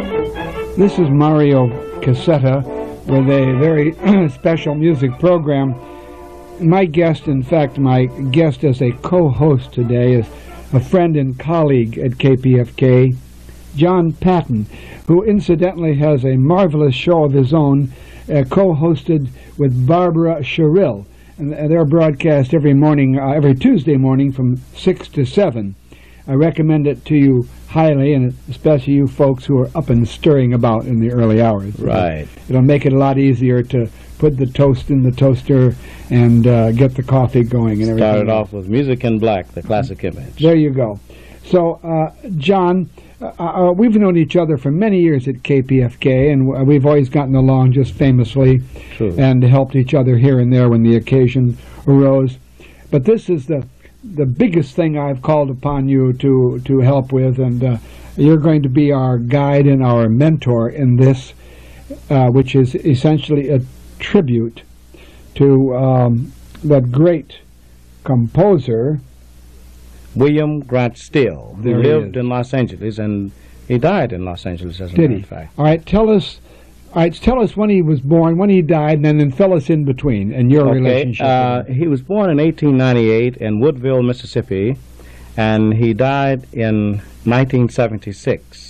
This is Mario Cassetta with a very special music program. My guest, in fact, my guest as a co-host today is a friend and colleague at KPFK, John Patton, who incidentally has a marvelous show of his own, co-hosted with Barbara Sherrill. And they're broadcast every morning, every Tuesday morning from 6 to 7. I recommend it to you highly, and especially you folks who are up and stirring about in the early hours. Right. It'll make it a lot easier to put the toast in the toaster and get the coffee going and everything. Started off with Music in Black, the classic image. There you go. So, John, we've known each other for many years at KPFK, and we've always gotten along just famously. True. And helped each other here and there when the occasion arose. But this is the biggest thing I've called upon you to help with, and you're going to be our guide and our mentor in this, which is essentially a tribute to that great composer, William Grant Still, who There he lived is. in Los Angeles, and he died in Los Angeles, as a matter of fact. All right, tell us when he was born, when he died, and then fill us in between and your relationship with him. He was born in 1898 in Woodville, Mississippi, and he died in 1976.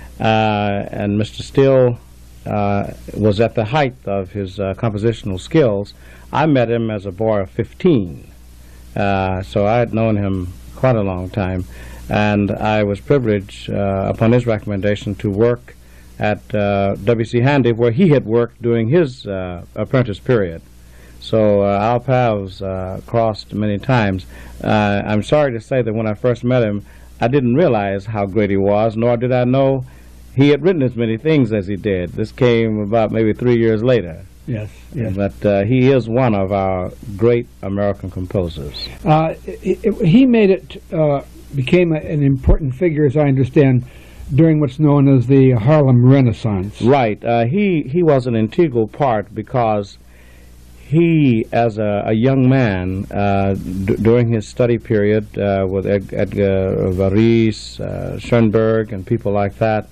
And Mr. Still was at the height of his compositional skills. I met him as a boy of 15, so I had known him quite a long time, and I was privileged, upon his recommendation, to work at W.C. Handy, where he had worked during his apprentice period. So our paths crossed many times. I'm sorry to say that when I first met him, I didn't realize how great he was, nor did I know he had written as many things as he did. This came about maybe 3 years later. Yes. But he is one of our great American composers. He made it, became an important figure, as I understand, during what's known as the Harlem Renaissance. Right. He was an integral part because he, as a young man, during his study period with Edgar Varese, Schoenberg, and people like that,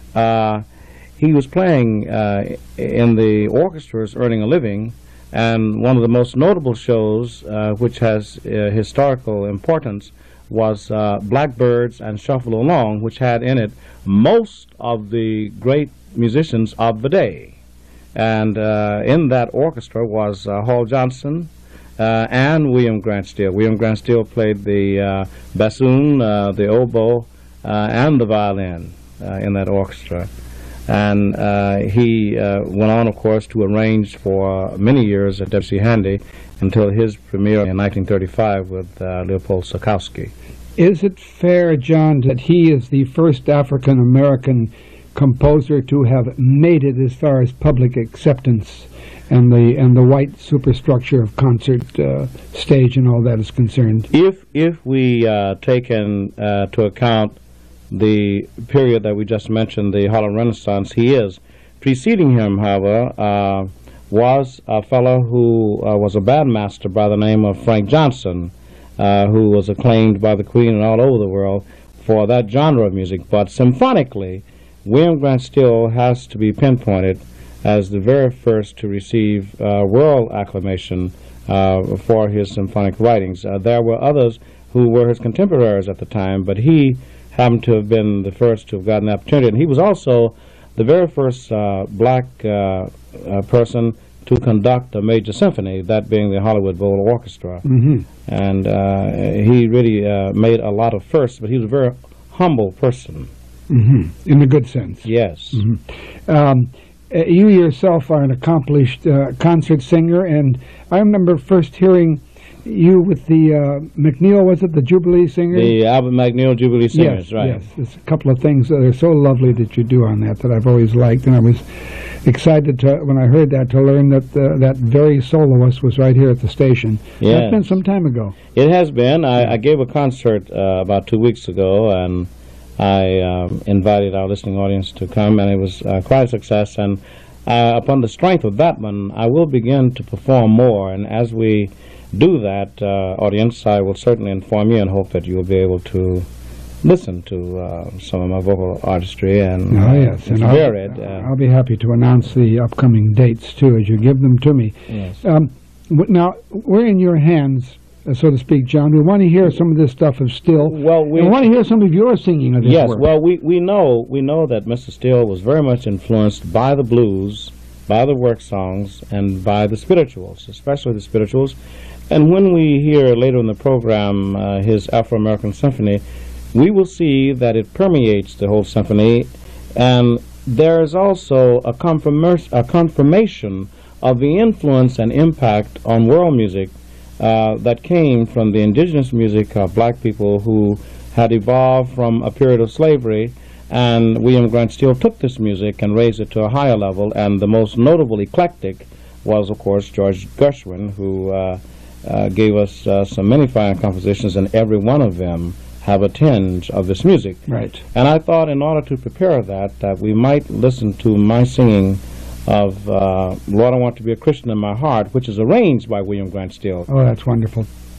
he was playing in the orchestras, earning a living, and one of the most notable shows, which has historical importance, was Blackbirds and Shuffle Along, which had in it most of the great musicians of the day. And in that orchestra was Hall Johnson and William Grant Still. William Grant Still played the bassoon, the oboe, and the violin in that orchestra. And he went on, of course, to arrange for many years at W.C. Handy until his premiere in 1935 with Leopold Stokowski. Is it fair, John, that he is the first African-American composer to have made it as far as public acceptance and the white superstructure of concert stage and all that is concerned? If we take into account the period that we just mentioned, the Harlem Renaissance, he is. Preceding him, however, was a fellow who was a bandmaster by the name of Frank Johnson, who was acclaimed by the Queen and all over the world for that genre of music. But symphonically, William Grant Still has to be pinpointed as the very first to receive world acclamation for his symphonic writings. There were others who were his contemporaries at the time, but he happened to have been the first to have gotten the opportunity. And he was also the very first black person to conduct a major symphony, that being the Hollywood Bowl Orchestra. Mm-hmm. And he really made a lot of firsts, but he was a very humble person. Mm-hmm. In a good sense. Yes. Mm-hmm. You yourself are an accomplished concert singer, and I remember first hearing you with the McNeil, was it the Jubilee Singers? The Albert McNeil Jubilee Singers, yes, right. Yes, there's a couple of things that are so lovely that you do on that I've always liked, and I was excited when I heard that to learn that that very soloist was right here at the station. Yes. That's been some time ago. It has been. I gave a concert about 2 weeks ago, and I invited our listening audience to come, and it was quite a success. And upon the strength of that one, I will begin to perform more, and as we do that, audience, I will certainly inform you and hope that you will be able to listen to some of my vocal artistry, and yes, it's and varied. I'll be happy to announce the upcoming dates too as you give them to me. Yes. Now we're in your hands, so to speak, John. We want to hear some of this stuff of Still. Well, we want to hear some of your singing of this yes. work. Well, we know that Mr. Still was very much influenced by the blues, by the work songs, and by the spirituals, especially the spirituals. And when we hear later in the program his Afro-American Symphony, we will see that it permeates the whole symphony, and there is also a confirmation of the influence and impact on world music that came from the indigenous music of black people who had evolved from a period of slavery, and William Grant Still took this music and raised it to a higher level, and the most notable eclectic was, of course, George Gershwin, who gave us some many fine compositions, and every one of them have a tinge of this music. Right. And I thought in order to prepare that we might listen to my singing of Lord, I Want to Be a Christian in My Heart, which is arranged by William Grant Still. Oh, that's wonderful.